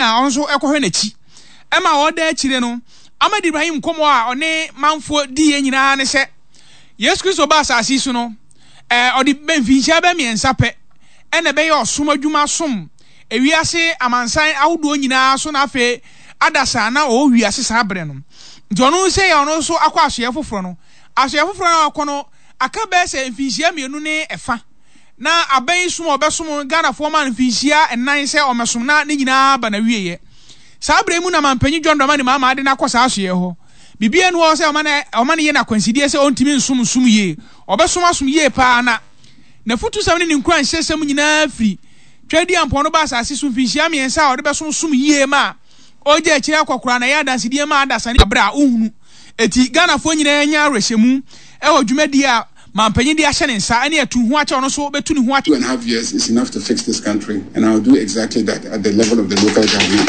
na onso ekohwe na chi ema oda achire no Ahmad Ibrahim komo a one manfo di nyina ne se Yesu Kristo ba asasi so no odi benfinhia ba miensa pe ene be ye osom adwuma som ewiase amansan ahodo nyina so na afe adasa na o wiase sa abre no ntono se ya ono so akwa asoye foforo no na akono aka be se mfinhia mienu ne efa na aban som obesom Ghana fo man mfinhia enan se omesom na ne nyina ba na wieye sa abre mu na mampanyi John Dramani mama ade na kosa asoye ho bibia no wo se omane ye na kwansidie se ontimi nsum ye obesom asom ye pa na futu sam ne nkran hyesem nyina firi twadi ampo no ba asase so mfinhia miensa ode besom som ye ma oje akire akokora na ya dansidie ma adasa ne abra ohunu eti Ghana fo nyina anya rehemu e dwumadi a mampanyi di ahye ne nsa ane atu hu ache ono so betu ne hu ache 2.5 years is enough to fix this country, and I'll do exactly that at the level of the local government.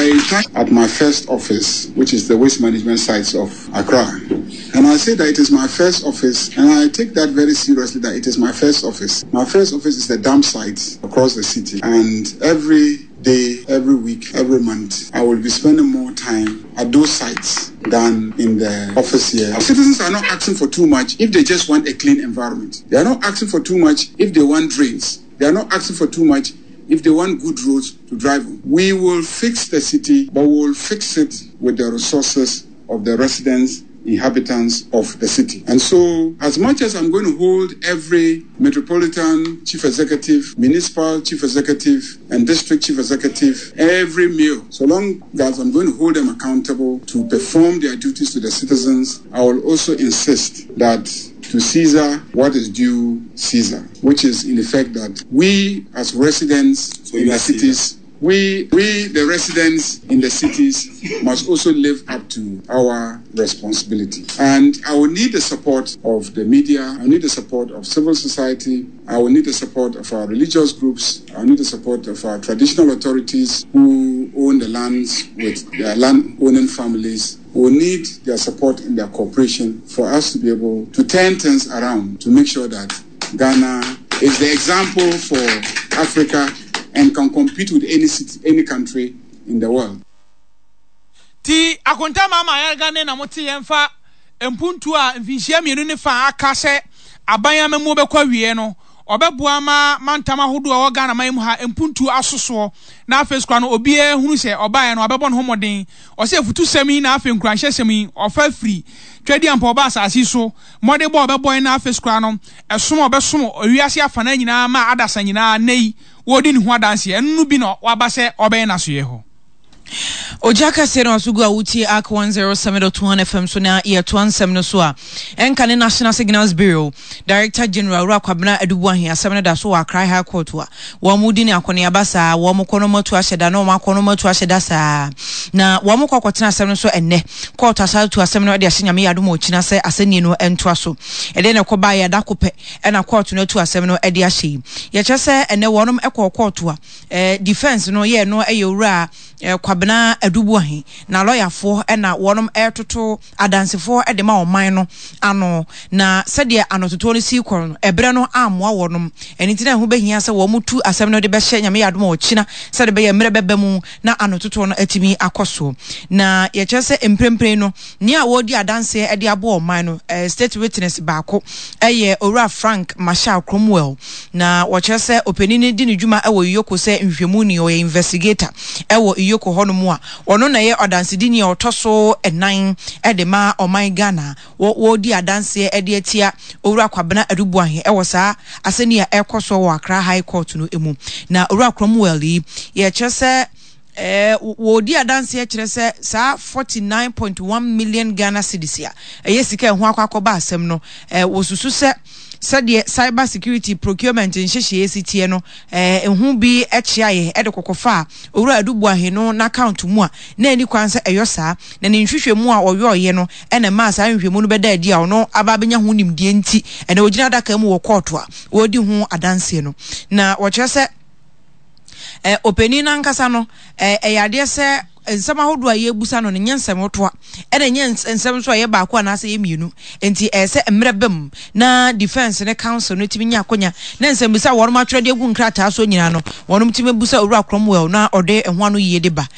At my first office, which is the waste management sites of Accra, and I say that it is my first office, and I take that very seriously, that it is my first office. My first office is the dump sites across the city, and every day, every week, every month, I will be spending more time at those sites than in the office here. Our citizens are not asking for too much if they just want a clean environment. They are not asking for too much if they want drains. They are not asking for too much if they want good roads to drive on. We will fix the city, but we will fix it with the resources of the residents, inhabitants of the city. And so, as much as I'm going to hold every metropolitan chief executive, municipal chief executive, and district chief executive every meal, so long as I'm going to hold them accountable to perform their duties to the citizens, I will also insist that to Caesar what is due Caesar, which is in effect that we as residents in the cities, we the residents in the cities must also live up to our responsibility. And I will need the support of the media, I will need the support of civil society, I will need the support of our religious groups, I will need the support of our traditional authorities who own the lands with their land-owning families, who will need their support in their cooperation for us to be able to turn things around, to make sure that Ghana is the example for Africa and can compete with any city, any country in the world. Ti akonta mama ya Ghana na moti yemfa empuntu a mfinhia mienu ne fa aka se aban amemu bekwa wie no obeboa ma mantama hodo a Ghana mayimu ha empuntu asoso na afeskwa no obi ehunu se obaye no abebo no homoden o se futu semi na afe nkranhye semi ofa free twadi ampo ba asasi so mode bo obebo na afeskwa no esom obesom owiase afana nyina ma adasa nyina nei wodi ni ho adanse enu bi no waba se obaye na so ye ho Ojaka sero asugu awuti ak 107.1 FM so na year 27 no so a enka ne National Signals Bureau Director General Rakwabena Adubuahi asemne da so Accra High Court wa wamudi ne akone abasa wo mokonomatu ahyeda na wo makonomatu ahyeda saa na wo mokokotena asem no so enne court asatu asem no de ahyanyame yadom okina se aseni no entoa so ede ne koba ya da kope na court no tu asem no de ahye ye kyese enne wonom ekọ court wa defense no ye no eyewura Kwabena Adubuahi na lawyer for na wonom etoto adansefo de ma oman no ano na sede anototo no si kor no ebre no amwa wonom enitina hu behia se wo mutu asem no de be hye nyame yadom okina sede be ye mre bebe mu na anototo no atimi akoso na ye kyese emprempre no ni a wodi adanse de abo oman no state witness baako eye Owura Frank Marshall Cromwell na wo kyese openini di ne dwuma ewo yoko se nhwemu ni o investigator ewo yoko hono mu a ono na ye odansedi ni otoso enan de ma oman Ghana wo di adanse de atia Owura Kwabena Adubuahi ewo saa aseni a ekoso wo Accra High Court no emu na Owura Cromwell ye kyese wo di adanse kire se saa 49.1 million Ghana cedis ya sika ho akwakoba asem no wo susu se said cyber security procurement in Shishi no who be HIA at the Kokofa, Owura Adubuahi no na account mu a na ani kwansa eyosa na ne nhwehwe mu a oyo ye no na maasa nhwehwe mu no beda dia no ababenya ho nimdie nti na ogina daka mu wo court a wodi ho adanse no na wo kyerese openi na nkasa no eyade se nsema hodo aye busa no nyensem otoa nsem so aye baako na ase ye mienu enti se emrebem na defense ne council no timi nya akonya na nsem busa worom atwede egu nkrata so nyina no wonom timi busa Owura Cromwell na ode ehwa no ye de ba